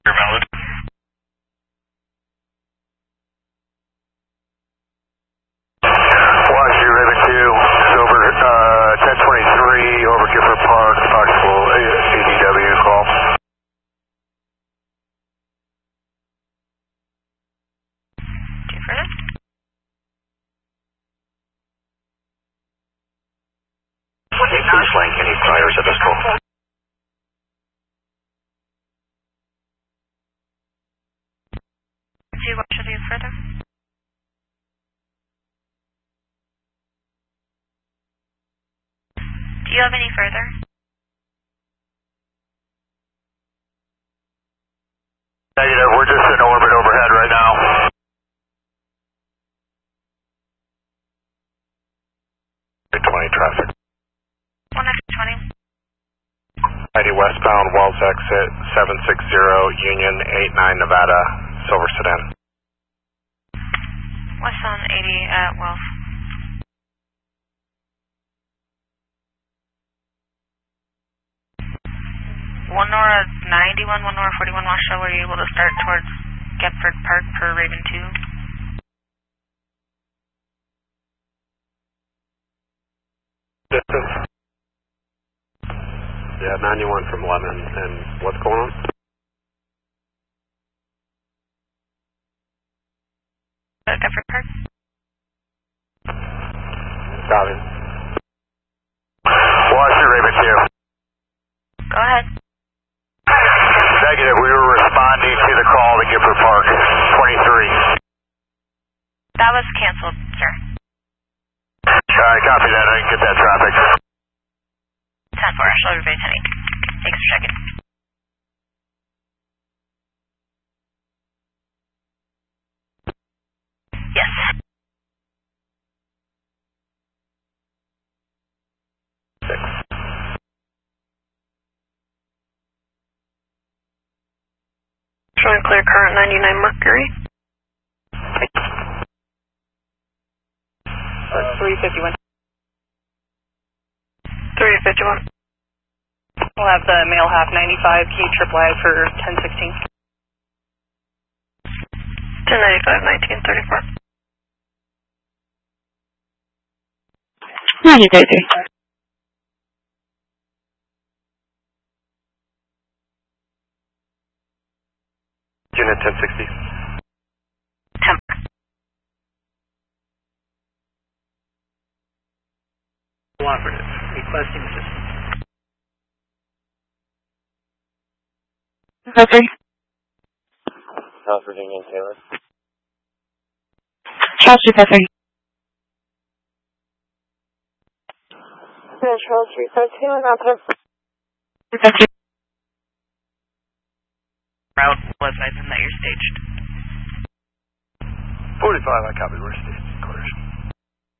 You're valid. Watch your Raven 2, is over 1023, over Gifford Park, possible ADW call. Do you further? Please flank any fires at this call. What should I do further? Do you have any further? Negative, we're just in orbit overhead right now. Traffic. 1X20. 90 westbound, Wells exit, 760 Union, 89 Nevada, Silver Sedan. Westbound 80 at Wells. One Nora 91, one Nora 41 Washoe, were you able to start towards Gifford Park per Raven 2? Distance? Yeah, 91 from Lemon, and what's going on? Gifford Park? Copy. Watch your Raven 2. Go ahead. Negative, we were responding to the call to Gifford Park, 23. That was canceled, sir. Alright, copy that, I didn't get that traffic. 10-4, Asheville, everybody 10-8. Thanks for checking. Yes. Showing clear current 99 Mercury. 351. 351. We'll have the male half 95 key triple I for 1016. 1095, 1934. 9033. Unit 1060. Temper. Cooperative. Requesting assistance. Okay. South Virginia and Taylor. Charles 353. Charles 352 and Alpha. 353. Route was nice and that you're staged. 45, I copy, we're staged.